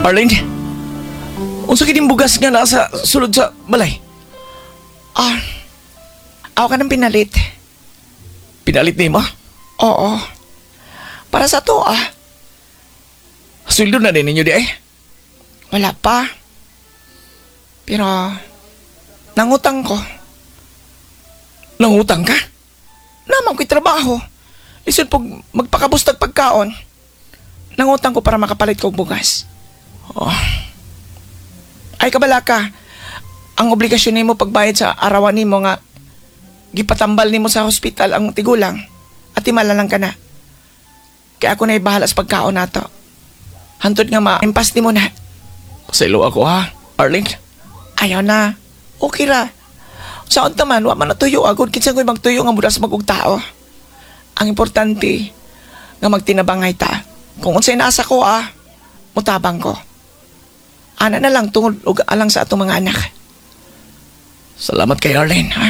Arlene, unsa kining bugas nga nasa sulod sa balay? Ah, ako ka nang pinalit. Pinalit ni mo? Oo. Para sa to Sweldo na din ninyo di ay? Wala pa. Pero, nangutang ko. Nangutang ka? Naman ko'y trabaho. Lisod pag magpakabustag pagkaon. Nangutang ko para makapalit kong bugas. Oh, Ay kabala ka. Ang obligasyon nimo pagbayad sa arawan nimo nga gipatambal nimo sa hospital ang tigulang at timala lang ka na. Kaya ako na ibahala sa pagkaon nato. Hantod nga ma-impas nimo na. pasaylo ako ha, Arlene. Ayaw na. Okay ra. Saon taman, wa man natuyo agad kinsa ko'y magtuyo nga mudas magugtao. Ang importante nga magtinabangay ta. Kung unsay nasa ko mutabang ko. Ana na lang tungod og alang sa atong mga anak. Salamat kay Arlene, ha?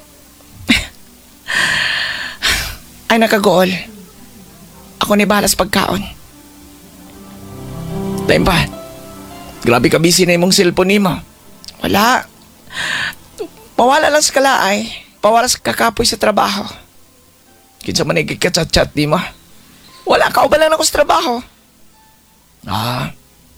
Ay nakagool. Ako ni bahala sa pagkaon. Time pa. Grabe ka busy na imong cellphone ni mo. Wala. Pawala lang sa kalaay. Pawala sa kakapoy sa trabaho. Kinsa man chat ni mo. Wala ka ba lang ako sa trabaho? Ah.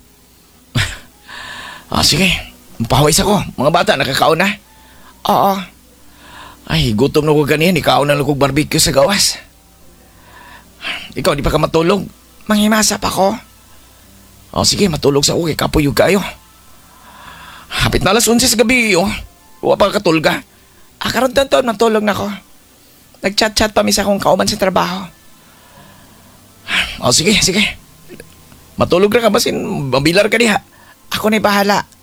Sige. Pahawis ako. Mga bata, nakakaon na. Oo. Ay, gutom na ko ganiyan. Ikaw na lang kong barbecue sa gawas. Ikaw, di pa ka matulog? Manghimasap ako. Sige, matulog sa uwi. Kapuyog kayo. Hapit na alas 11 sa gabi, Huwa pa katulga. Karon taon matulog na ko. Nag-chat-chat pa misa kong kauban sa trabaho. Sige. Matulog na ka basin. Mabilar ka diha. Ako na bahala.